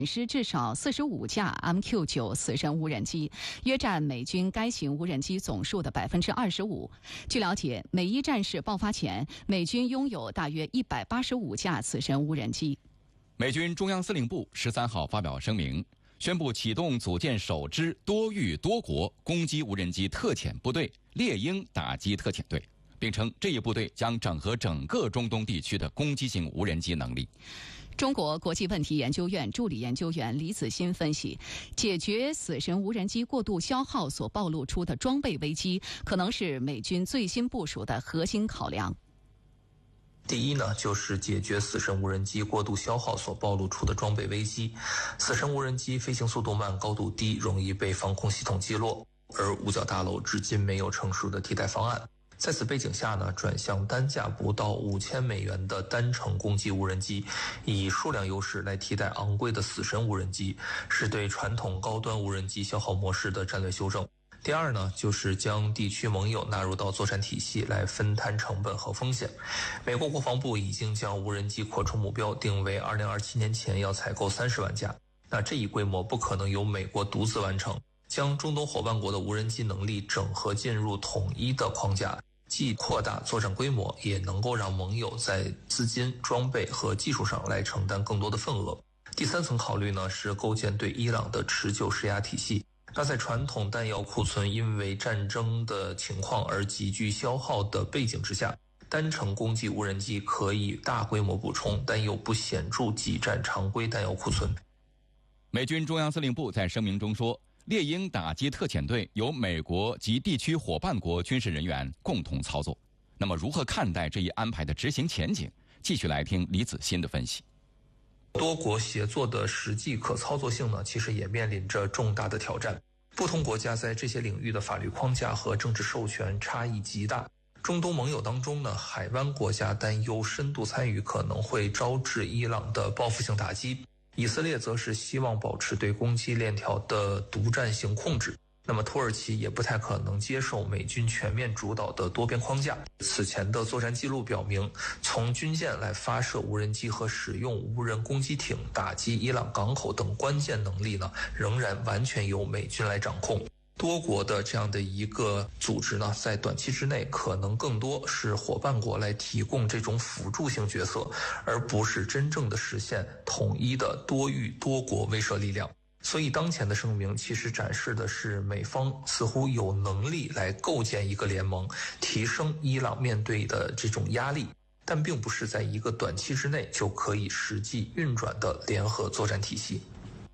失至少45架 MQ9 死神无人机，约占美军该型无人机总数的25%。据了解，美伊战事爆发前，美军拥有大约185架死神无人机。 美军中央司令部13号发表声明，宣布启动组建首支多域多国攻击无人机特遣部队——猎鹰打击特遣队，并称这一部队将整合整个中东地区的攻击性无人机能力。 中国国际问题研究院助理研究员李子欣分析，解决死神无人机过度消耗所暴露出的装备危机，可能是美军最新部署的核心考量。 第一呢，就是解决死神无人机过度消耗所暴露出的装备危机。死神无人机飞行速度慢、高度低，容易被防空系统击落，而五角大楼至今没有成熟的替代方案。在此背景下呢，转向单价不到$5000的单程攻击无人机，以数量优势来替代昂贵的死神无人机，是对传统高端无人机消耗模式的战略修正。第二呢，就是将地区盟友纳入到作战体系来分摊成本和风险。美国国防部已经将无人机扩充目标定为2027年前要采购30万架，那这一规模不可能由美国独自完成，将中东伙伴国的无人机能力整合进入统一的框架，既扩大作战规模，也能够让盟友在资金、装备和技术上来承担更多的份额。第三层考虑呢，是构建对伊朗的持久施压体系。那在传统弹药库存因为战争的情况而急剧消耗的背景之下，单程攻击无人机可以大规模补充，但又不显著挤占常规弹药库存。 美军中央司令部在声明中说，猎鹰打击特遣队由美国及地区伙伴国军事人员共同操作。那么如何看待这一安排的执行前景？继续来听李子欣的分析。 多国协作的实际可操作性呢，其实也面临着重大的挑战。不同国家在这些领域的法律框架和政治授权差异极大。中东盟友当中呢，海湾国家担忧深度参与可能会招致伊朗的报复性打击，以色列则是希望保持对供给链条的独占性控制。那么土耳其也不太可能接受美军全面主导的多边框架。此前的作战记录表明，从军舰来发射无人机和使用无人攻击艇打击伊朗港口等关键能力呢，仍然完全由美军来掌控。多国的这样的一个组织呢，在短期之内可能更多是伙伴国来提供这种辅助性角色，而不是真正的实现统一的多域多国威慑力量。所以当前的声明其实展示的是美方似乎有能力来构建一个联盟，提升伊朗面对的这种压力，但并不是在一个短期之内就可以实际运转的联合作战体系。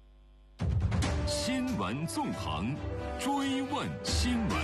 新闻纵横，追问新闻。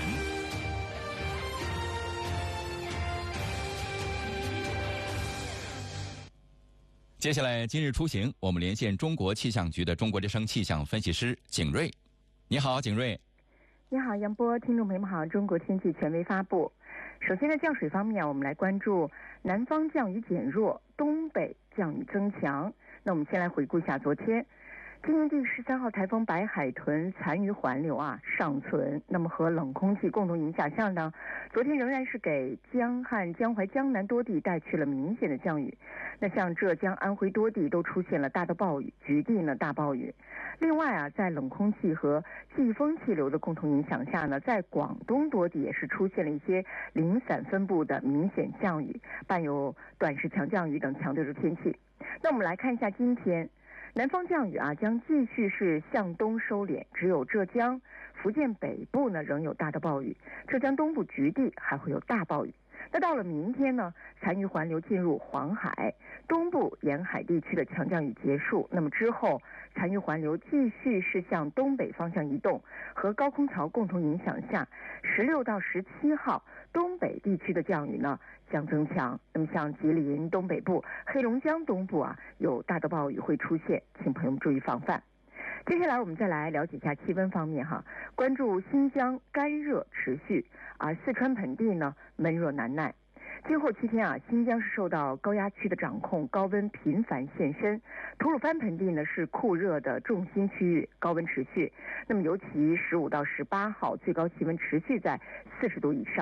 接下来今日出行，我们连线中国气象局的中国之声气象分析师景瑞。你好，景瑞。 你好，杨波，听众朋友们好。中国天气权威发布。首先在降水方面，我们来关注南方降雨减弱，东北降雨增强。那我们先来回顾一下昨天。今年第13号台风白海豚残余环流尚存，那么和冷空气共同影响下呢，昨天仍然是给江汉、江淮、江南多地带去了明显的降雨。那像浙江、安徽多地都出现了大的暴雨，局地呢大暴雨。另外在冷空气和季风气流的共同影响下呢，在广东多地也是出现了一些零散分布的明显降雨，伴有短时强降雨等强对流天气。那我们来看一下今天。南方降雨将继续是向东收敛，只有浙江、福建北部呢仍有大的暴雨，浙江东部局地还会有大暴雨。那到了明天呢，残余环流进入黄海，东部沿海地区的强降雨结束，那么之后残余环流继续是向东北方向移动，和高空槽共同影响下，16到17号东北地区的降雨呢将增强。那么像吉林东北部、黑龙江东部有大的暴雨会出现，请朋友们注意防范。接下来我们再来了解一下气温方面关注新疆干热持续，而四川盆地呢闷热难耐。今后7天新疆是受到高压区的掌控，高温频繁现身。吐鲁番盆地呢是酷热的重心区域，高温持续。那么尤其15到18号最高气温持续在40度以上。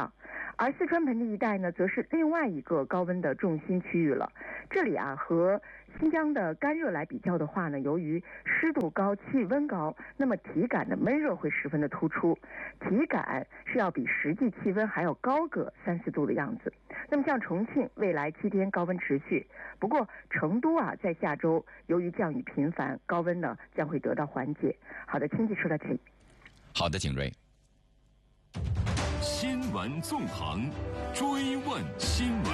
而四川盆地一带呢，则是另外一个高温的重心区域了。这里啊，和新疆的干热来比较的话呢，由于湿度高、气温高，那么体感的闷热会十分的突出，体感是要比实际气温还要高个3-4度的样子。那么像重庆，未来7天高温持续，不过成都啊，在下周由于降雨频繁，高温呢将会得到缓解。好的，经济说到这里。 好的，景睿。 新闻纵横，追问新闻。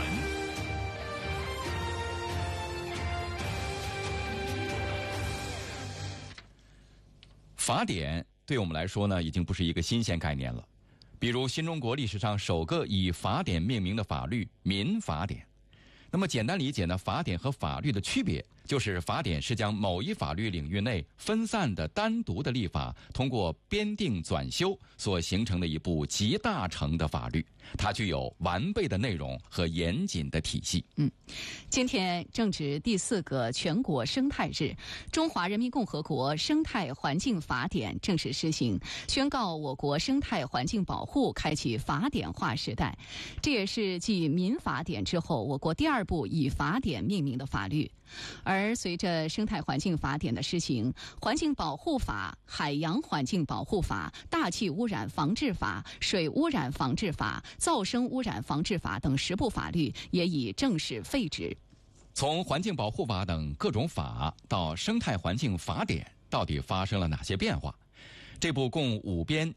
法典对我们来说呢，已经不是一个新鲜概念了。比如新中国历史上首个以法典命名的法律《民法典》。那么简单理解呢，法典和法律的区别就是法典是将某一法律领域内分散的单独的立法通过编订纂修所形成的一部集大成的法律，它具有完备的内容和严谨的体系。 今天正值第4个全国生态日，中华人民共和国生态环境法典正式施行，宣告我国生态环境保护开启法典化时代。这也是继民法典之后，我国第2部以法典命名的法律。而随着生态环境法典的施行，环境保护法、海洋环境保护法、大气污染防治法、水污染防治法、噪声污染防治法等10部法律也已正式废止。 从环境保护法等各种法到生态环境法典，到底发生了哪些变化？这部共5编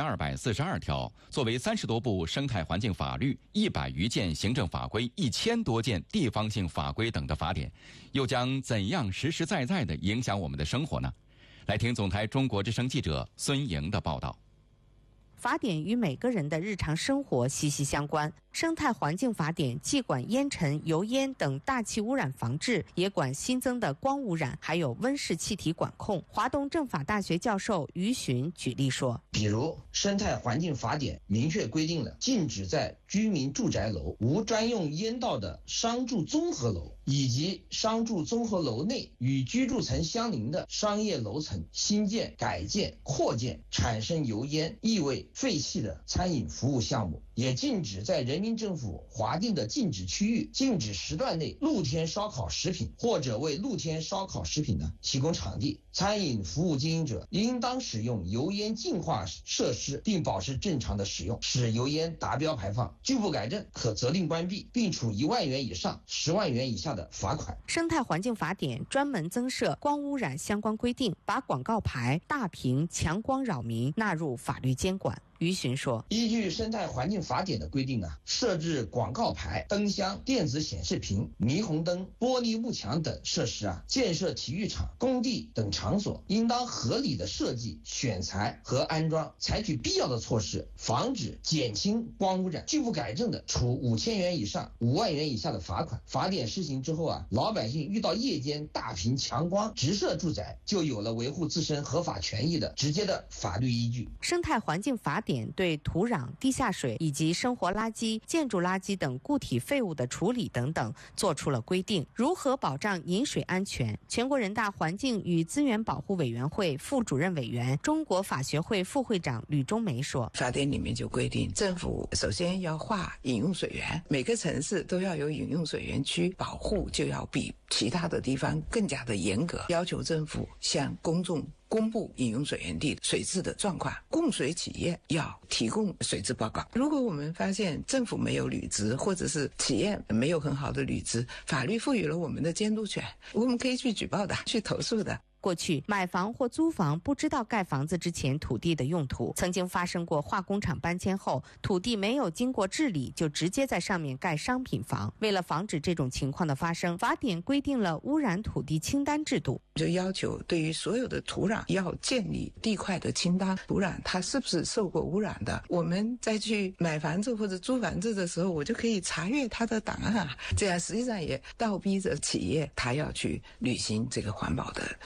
1242条，作为30多部生态环境法律、100余件行政法规、1000多件地方性法规等的法典，又将怎样实实在在地影响我们的生活呢？来听总台中国之声记者孙莹的报道。 法典与每个人的日常生活息息相关。生态环境法典既管烟尘、油烟等大气污染防治，也管新增的光污染，还有温室气体管控。华东政法大学教授于寻举例说， 比如生态环境法典明确规定了禁止在居民住宅楼、无专用烟道的商住综合楼以及商住综合楼内与居住层相邻的商业楼层新建、改建、扩建产生油烟、异味、废气的餐饮服务项目，也禁止在人民政府划定的禁止区域、禁止时段内露天烧烤食品或者为露天烧烤食品提供场地。餐饮服务经营者应当使用油烟净化设施，并保持正常的使用，使油烟达标排放，拒不改正可责令关闭，并处1万元以上10万元以下的罚款。 生态环境法典专门增设光污染相关规定，把广告牌、大屏、强光扰民纳入法律监管。于寻说， 依据生态环境法典的规定设置广告牌、灯箱、电子显示屏、霓虹灯、玻璃幕墙等设施建设体育场、工地等场所，应当合理的设计、选材和安装，采取必要的措施，防止减轻光污染，拒不改正的，处5000元以上5万元以下的罚款。法典施行之后老百姓遇到夜间大屏强光直射住宅，就有了维护自身合法权益的直接的法律依据。 生态环境法典对土壤、地下水以及生活垃圾、建筑垃圾等固体废物的处理等等做出了规定。如何保障饮水安全？全国人大环境与资源保护委员会副主任委员、中国法学会副会长吕中梅说， 法典里面就规定，政府首先要划饮用水源，每个城市都要有饮用水源区，保护就要比其他的地方更加的严格，要求政府向公众公布饮用水源地水质的状况，供水企业要提供水质报告。如果我们发现政府没有履职，或者是企业没有很好的履职，法律赋予了我们的监督权，我们可以去举报的，去投诉的。 过去买房或租房不知道盖房子之前土地的用途，曾经发生过化工厂搬迁后土地没有经过治理就直接在上面盖商品房。为了防止这种情况的发生，法典规定了污染土地清单制度， 就要求对于所有的土壤要建立地块的清单，土壤它是不是受过污染的，我们再去买房子或者租房子的时候，我就可以查阅它的档案这样实际上也倒逼着企业它要去履行这个环保的义务。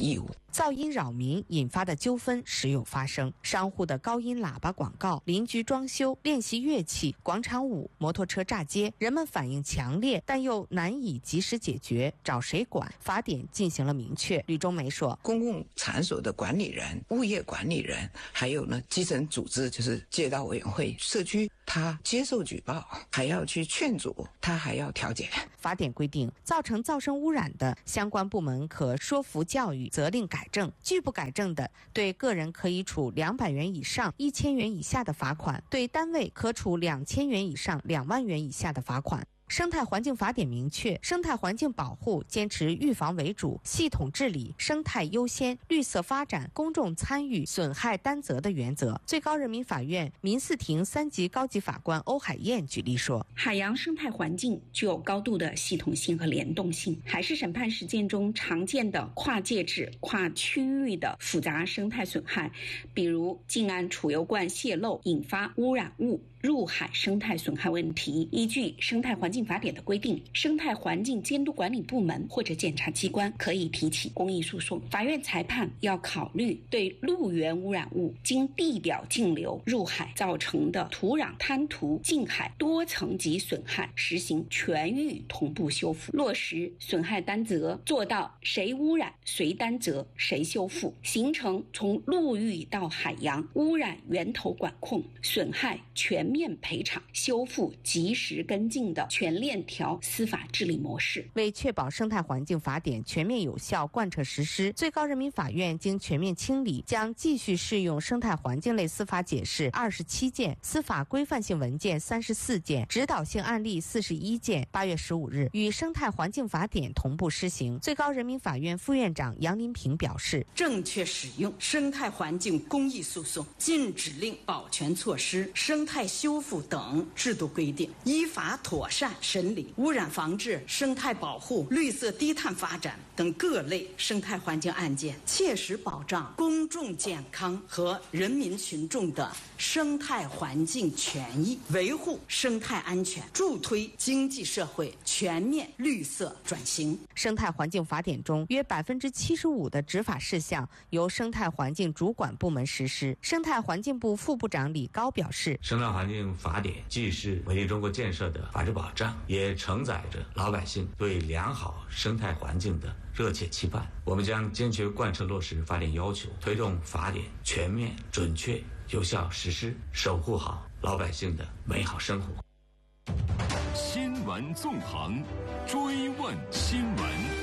噪音扰民引发的纠纷时有发生。商户的高音喇叭广告、邻居装修、练习乐器、广场舞、摩托车炸街，人们反应强烈，但又难以及时解决，找谁管？法典进行了明确。吕中梅说， 公共场所的管理人、物业管理人，还有呢基层组织，就是街道委员会、社区，他接受举报，还要去劝阻，他还要调解。 法典规定，造成噪声污染的，相关部门可说服教育，责令改正；拒不改正的，对个人可以处200元以上1000元以下的罚款，对单位可处2000元以上2万元以下的罚款。生态环境法典明确，生态环境保护坚持预防为主、系统治理、生态优先、绿色发展、公众参与、损害担责的原则。最高人民法院民事庭3级高级法官欧海燕举例说， 海洋生态环境具有高度的系统性和联动性，海事审判实践中常见的跨介质、跨区域的复杂生态损害，比如近岸储油罐泄漏引发污染物入海生态损害问题，依据生态环境法典的规定，生态环境监督管理部门或者检察机关可以提起公益诉讼。法院裁判要考虑对陆源污染物经地表径流入海造成的土壤滩涂、近海多层级损害，实行全域同步修复，落实损害担责，做到谁污染谁担责谁修复，形成从陆域到海洋污染源头管控、损害全面赔偿、修复及时跟进的全链条司法治理模式。 为确保生态环境法典全面有效贯彻实施，最高人民法院经全面清理，将继续适用生态环境类司法解释27件、司法规范性文件34件、指导性案例41件。8月15日，与生态环境法典同步施行。最高人民法院副院长杨林平表示， 正确使用生态环境公益诉讼禁止令保全措施、生态修复等制度规定，依法妥善审理污染防治、生态保护、绿色低碳发展等各类生态环境案件，切实保障公众健康和人民群众的生态环境权益，维护生态安全，助推经济社会全面绿色转型。 生态环境法典中约75%的执法事项由生态环境主管部门实施。生态环境部副部长李高表示， 生态环境法典既是稳定中国建设的法治保障，也承载着老百姓对良好生态环境的热切期盼。我们将坚决贯彻落实法典要求，推动法典全面、准确、有效实施，守护好老百姓的美好生活。 新闻纵横，追问新闻。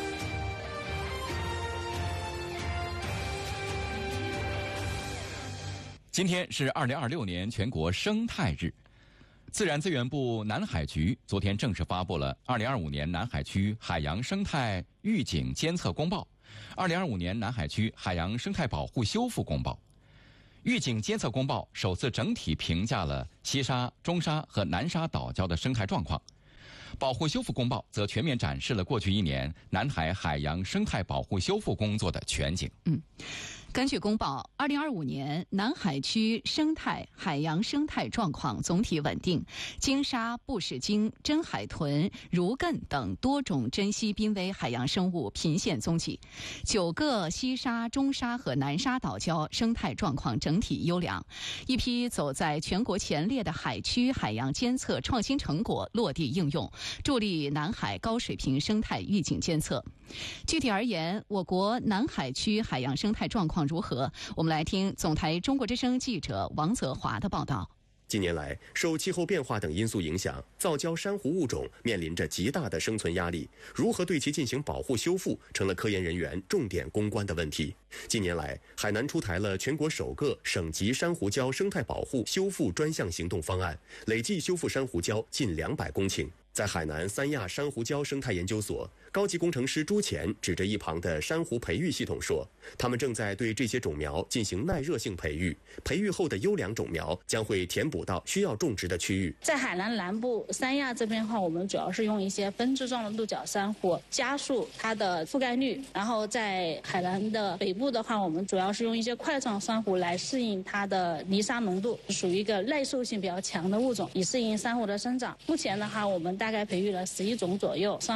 今天是2026年全国生态日，自然资源部南海局昨天正式发布了2025年南海区海洋生态预警监测公报、2025年南海区海洋生态保护修复公报。预警监测公报首次整体评价了西沙、中沙和南沙岛礁的生态状况，保护修复公报则全面展示了过去1年南海海洋生态保护修复工作的全景。 根据公报，2025年南海区海洋生态状况总体稳定，鲸鲨、布氏鲸、真海豚、儒艮等多种珍稀濒危海洋生物频现踪迹，9个西沙、中沙和南沙岛礁生态状况整体优良，一批走在全国前列的海区海洋监测创新成果落地应用，助力南海高水平生态预警监测。具体而言，我国南海区海洋生态状况如何？我们来听总台中国之声记者王泽华的报道。 近年来，受气候变化等因素影响，造礁珊瑚物种面临着极大的生存压力，如何对其进行保护修复，成了科研人员重点攻关的问题。近年来，海南出台了全国首个省级珊瑚礁生态保护修复专项行动方案，累计修复珊瑚礁近200公顷。在海南三亚珊瑚礁生态研究所，高级工程师朱乾指着一旁的珊瑚培育系统说，他们正在对这些种苗进行耐热性培育，培育后的优良种苗将会填补到需要种植的区域。 在海南南部三亚这边的话，我们主要是用一些分支状的鹿角珊瑚加速它的覆盖率，然后在海南的北部的话，我们主要是用一些块状珊瑚来适应它的泥沙浓度，属于一个耐受性比较强的物种，以适应珊瑚的生长。目前的话，我们大概培育了11种左右珊瑚。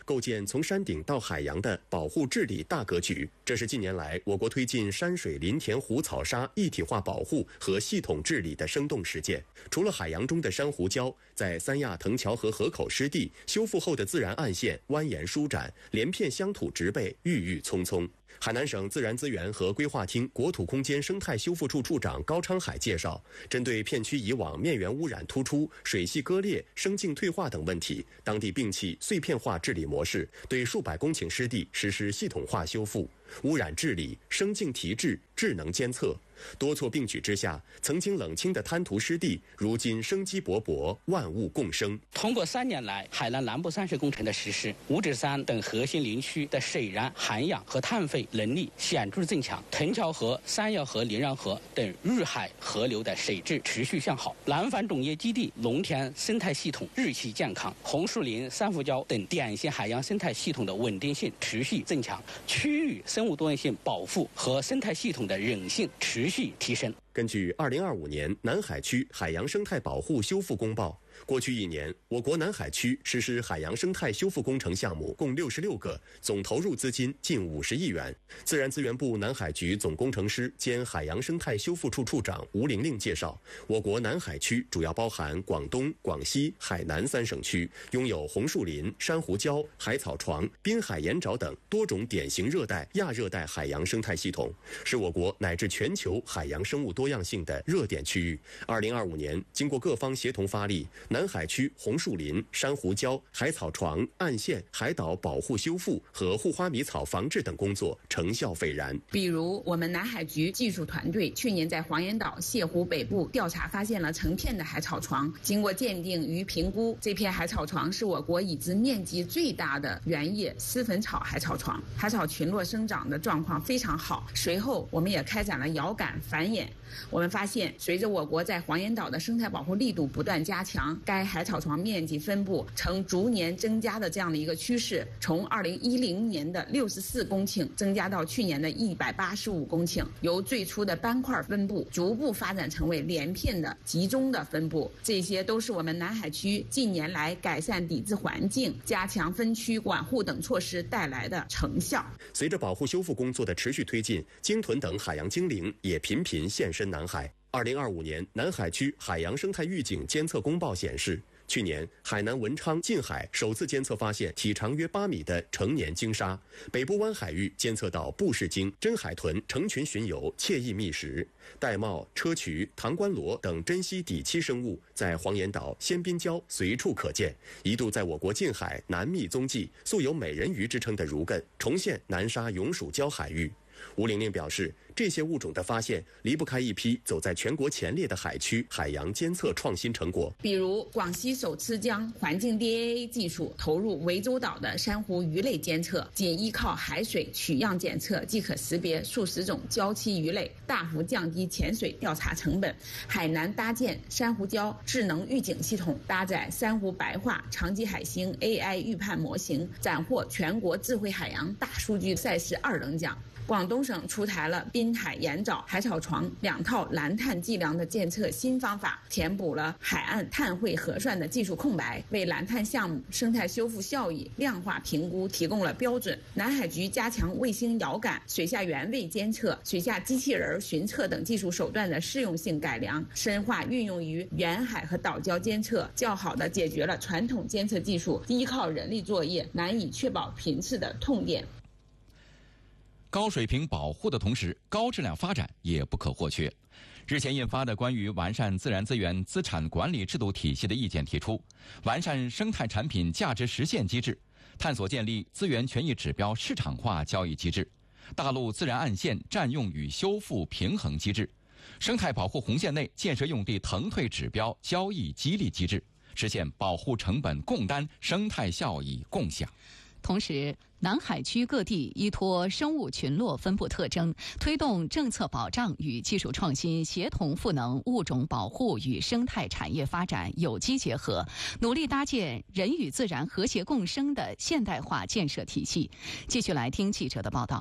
构建从山顶到海洋的保护治理大格局。这是近年来我国推进山水林田湖草沙一体化保护和系统治理的生动实践。除了海洋中的珊瑚礁，在三亚藤桥河河口湿地修复后的自然岸线蜿蜒舒展，连片乡土植被郁郁葱葱。海南省自然资源和规划厅国土空间生态修复处处长高昌海介绍，针对片区以往面源污染突出、水系割裂、生境退化等问题，当地摒弃碎片化治理模式，对数百公顷湿地实施系统化修复、污染治理、生境提质、智能监测。多措并举之下，曾经冷清的滩涂湿地，如今生机勃勃，万物共生。 通过3年来海南南部山水工程的实施，五指山等核心林区的水燃、涵养和碳费能力显著增强，藤桥河、三药河、临漾河等日海河流的水质持续向好，南繁种业基地农田生态系统日趋健康，红树林、珊瑚礁等典型海洋生态系统的稳定性持续增强，区域生物多样性保护和生态系统的韧性持续提升。 根据2025年南海区海洋生态保护修复公报，过去1年，我国南海区实施海洋生态修复工程项目共66个，总投入资金近50亿元。自然资源部南海局总工程师兼海洋生态修复处处长吴玲玲介绍，我国南海区主要包含广东、广西、海南3省区，拥有红树林、珊瑚礁、海草床、滨海盐沼等多种典型热带、亚热带海洋生态系统，是我国乃至全球海洋生物多样性的热点区域。2025年，经过各方协同发力，南海区红树林、珊瑚礁、海草床、岸线、海岛保护修复和护花迷草防治等工作成效斐然。 比如，我们南海局技术团队去年在黄岩岛泻湖北部调查发现了成片的海草床，经过鉴定与评估，这片海草床是我国已知面积最大的原叶丝粉草海草床，海草群落生长的状况非常好。随后，我们也开展了遥感繁衍。我们发现，随着我国在黄岩岛的生态保护力度不断加强，该海草床面积分布呈逐年增加的这样的一个趋势，从2010年的64公顷增加到去年的185公顷，由最初的斑块分布逐步发展成为连片的集中的分布。这些都是我们南海区近年来改善抵制环境、加强分区管护等措施带来的成效。 随着保护修复工作的持续推进，鲸豚等海洋精灵也频频现身南海。2025年南海区海洋生态预警监测公报显示，去年海南文昌近海首次监测发现体长约8米的成年鲸鲨，北部湾海域监测到布氏鲸、真海豚成群巡游，惬意觅食。玳瑁、砗磲、唐冠螺等珍稀底栖生物在黄岩岛、仙滨礁随处可见，一度在我国近海难觅踪迹。素有美人鱼之称的如艮重现南沙永暑礁海域。吴玲玲表示，这些物种的发现离不开一批走在全国前列的海区海洋监测创新成果。 比如，广西首次将环境 DNA 技术投入涠洲岛的珊瑚鱼类监测，仅依靠海水取样检测即可识别数十种礁栖鱼类，大幅降低潜水调查成本。海南搭建珊瑚礁智能预警系统，搭载珊瑚白化、长鳍海星 AI 预判模型，斩获全国智慧海洋大数据赛事2等奖。广东省出台了滨海盐沼、海草床2套蓝碳计量的监测新方法，填补了海岸碳汇核算的技术空白，为蓝碳项目生态修复效益量化评估提供了标准。南海局加强卫星遥感、水下原位监测、水下机器人巡测等技术手段的适用性改良，深化运用于沿海和岛礁监测，较好地解决了传统监测技术依靠人力作业难以确保频次的痛点。 高水平保护的同时，高质量发展也不可或缺。日前印发的关于完善自然资源资产管理制度体系的意见提出，完善生态产品价值实现机制，探索建立资源权益指标市场化交易机制，大陆自然岸线占用与修复平衡机制，生态保护红线内建设用地腾退指标交易激励机制，实现保护成本共担、生态效益共享。 同时，南海区各地依托生物群落分布特征，推动政策保障与技术创新协同赋能，物种保护与生态产业发展有机结合，努力搭建人与自然和谐共生的现代化建设体系。继续来听记者的报道。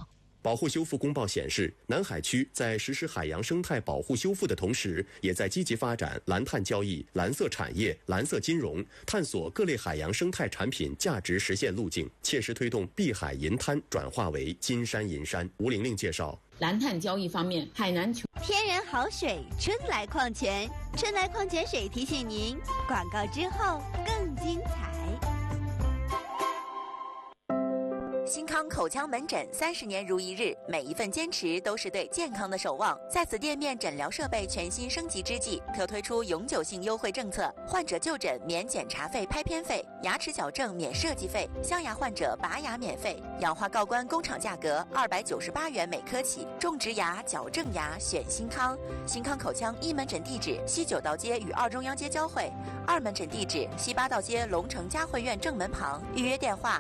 保护修复公报显示，南海区在实施海洋生态保护修复的同时，也在积极发展蓝碳交易、蓝色产业、蓝色金融，探索各类海洋生态产品价值实现路径，切实推动碧海银滩转化为金山银山。吴玲玲介绍。 蓝碳交易方面，海南天然好水，春来矿泉，春来矿泉水提醒您，广告之后更精彩。新康口腔门诊30年如一日，每一份坚持都是对健康的守望。在此店面诊疗设备全新升级之际，特推出永久性优惠政策：患者就诊免检查费、拍片费，牙齿矫正免设计费，镶牙患者拔牙免费，氧化锆关工厂价格298元每颗起。种植牙、矫正牙选新康。新康口腔一门诊地址西九道街与二中央街交汇，2门诊地址西八道街龙城嘉汇苑正门旁。预约电话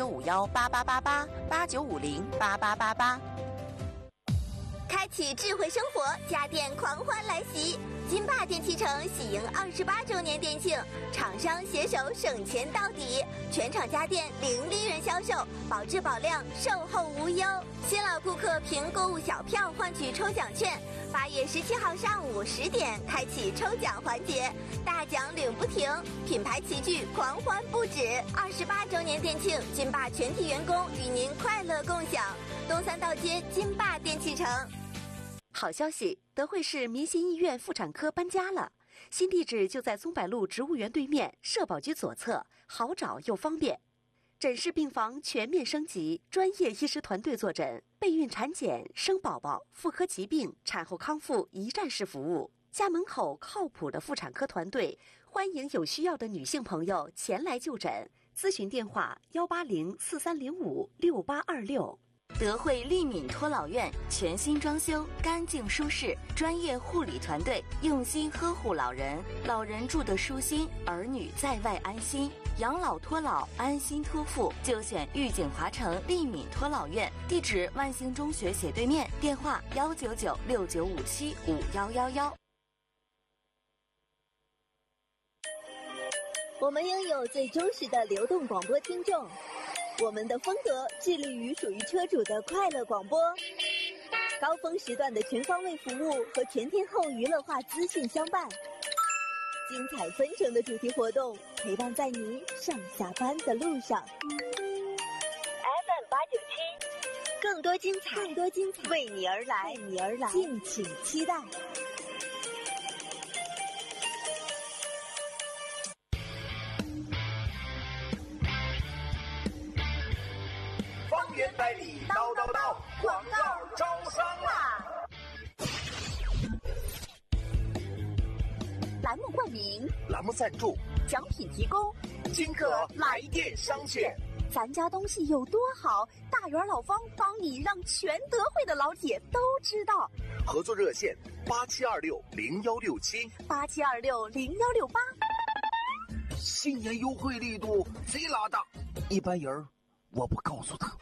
8951888889508888。开启智慧生活，家电狂欢来袭！金霸电器城喜迎28周年店庆，厂商携手省钱到底，全场家电零利润销售，保质保量，售后无忧。新老顾客凭购物小票换取抽奖券，8月17号上午10点开启抽奖环节，大奖领不停，品牌齐聚，狂欢不止。28周年店庆，金霸全体员工与您快乐共享。东三道街金霸电器城。好消息，德惠市民心医院妇产科搬家了，新地址就在松柏路植物园对面，社保局左侧，好找又方便。诊室病房全面升级，专业医师团队坐诊，备孕产检、生宝宝、妇科疾病、产后康复一站式服务。家门口靠谱的妇产科团队，欢迎有需要的女性朋友前来就诊。咨询电话18043056826。德惠利敏托老院全新装修，干净舒适，专业护理团队用心呵护老人，老人住得舒心，儿女在外安心。养老托老，安心托付，就选玉景华城利敏托老院，地址万兴中学斜对面，电话19969575111。 我们拥有最忠实的流动广播听众。我们的风格致力于属于车主的快乐广播，高峰时段的全方位服务和全天候娱乐化资讯相伴，精彩纷呈的主题活动陪伴在您上下班的路上。FM897，更多精彩为你而来，敬请期待。 百里叨叨叨，广告招商啦！ 栏目冠名， 栏目赞助， 奖品提供， 金客来电商选。 咱家东西有多好，大元老方帮你让全德惠的老铁都知道。 合作热线87260167，87260168。新年优惠力度贼拉大，一般人我不告诉他。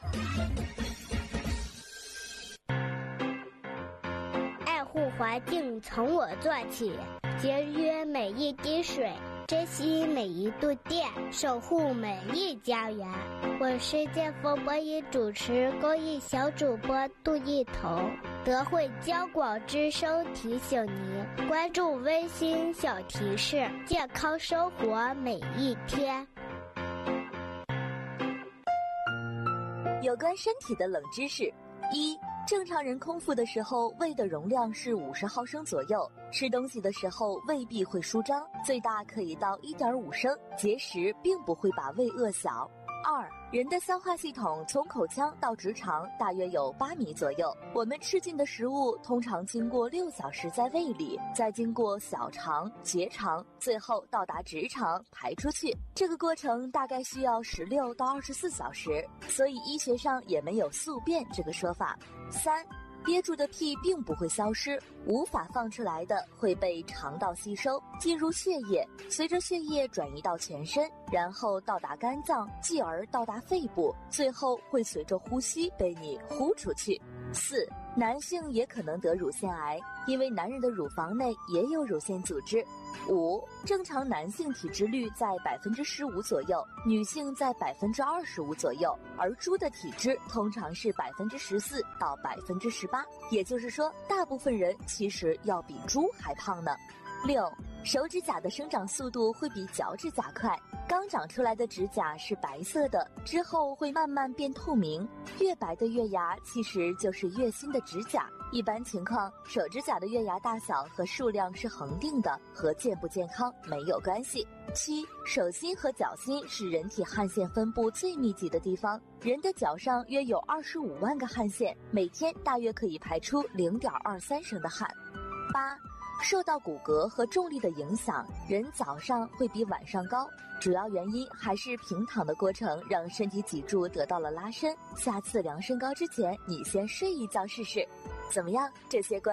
爱护环境从我做起，节约每一滴水，珍惜每一度电，守护每一家园。我是剑锋播音主持公益小主播杜一彤。德惠交广之声提醒您关注温馨小提示，健康生活每一天。 有关身体的冷知识：一、正常人空腹的时候，胃的容量是50毫升左右。吃东西的时候，胃壁会舒张，最大可以到1.5升。节食并不会把胃饿小。二、人的消化系统从口腔到直肠大约有8米左右。我们吃进的食物通常经过6小时在胃里，再经过小肠、结肠，最后到达直肠排出去。这个过程大概需要16到24小时，所以医学上也没有宿便这个说法。三、憋住的屁并不会消失，无法放出来的会被肠道吸收，进入血液，随着血液转移到全身，然后到达肝脏，继而到达肺部，最后会随着呼吸被你呼出去。四、 男性也可能得乳腺癌，因为男人的乳房内也有乳腺组织。5. 正常男性体脂率在 15% 左右，女性在 25% 左右，而猪的体脂通常是 14% 到 18%， 也就是说，大部分人其实要比猪还胖呢。6. 手指甲的生长速度会比脚趾甲快，刚长出来的指甲是白色的，之后会慢慢变透明。越白的月牙其实就是越新的指甲。一般情况，手指甲的月牙大小和数量是恒定的，和健不健康没有关系。7. 手心和脚心是人体汗腺分布最密集的地方，人的脚上约有25万个汗腺，每天大约可以排出 0.23 升的汗。8. 受到骨骼和重力的影响，人早上会比晚上高，主要原因还是平躺的过程让身体脊柱得到了拉伸。下次量身高之前，你先睡一觉试试。怎么样？这些关